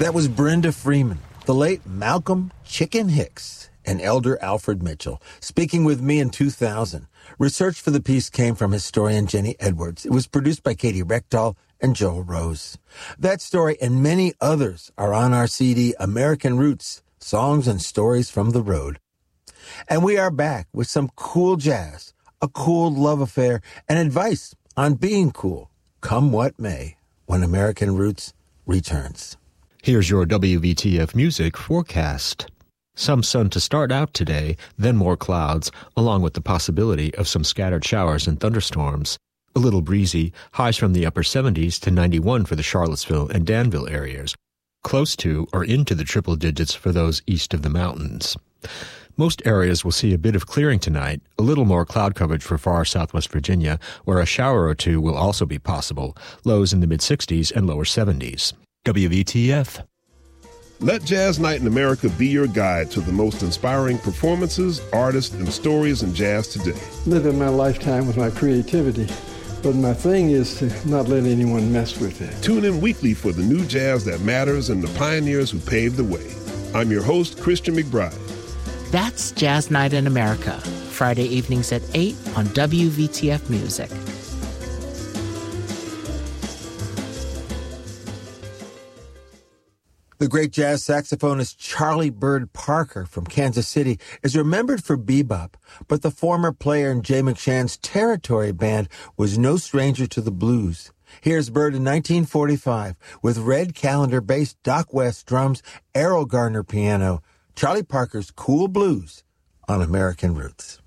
That was Brenda Freeman, the late Malcolm Chicken Hicks, and Elder Alfred Mitchell, speaking with me in 2000. Research for the piece came from historian Jenny Edwards. It was produced by Katie Reckdahl and Joel Rose. That story and many others are on our CD, American Roots, Songs and Stories from the Road. And we are back with some cool jazz, a cool love affair, and advice on being cool, come what may, when American Roots returns. Here's your WVTF music forecast. Some sun to start out today, then more clouds, along with the possibility of some scattered showers and thunderstorms. A little breezy, highs from the upper 70s to 91 for the Charlottesville and Danville areas, close to or into the triple digits for those east of the mountains. Most areas will see a bit of clearing tonight, a little more cloud coverage for far southwest Virginia, where a shower or two will also be possible, lows in the mid-60s and lower 70s. WVTF. Let Jazz Night in America be your guide to the most inspiring performances, artists, and stories in jazz today. Living my lifetime with my creativity, but my thing is to not let anyone mess with it. Tune in weekly for the new jazz that matters and the pioneers who paved the way. I'm your host, Christian McBride. That's Jazz Night in America, Friday evenings at 8 on WVTF Music. The great jazz saxophonist Charlie Bird Parker from Kansas City is remembered for bebop, but the former player in Jay McShann's Territory Band was no stranger to the blues. Here's Bird in 1945 with Red Callender bass, Doc West drums, Errol Garner piano, Charlie Parker's Cool Blues on American Roots.